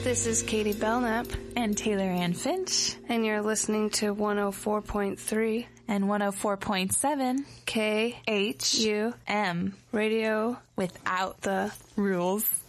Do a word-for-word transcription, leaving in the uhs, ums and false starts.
This is Katie Belknap. And Taylor Ann Finch. And you're listening to one oh four point three. And one oh four point seven. K. H. U. M. Radio. Without the rules.